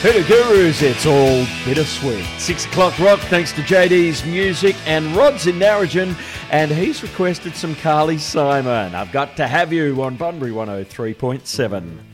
Hoodoo Gurus, it's all bittersweet. 6 o'clock rock, thanks to JD's music, and Rod's in Narrogin, and he's requested some Carly Simon. I've got to have you on Bunbury 103.7.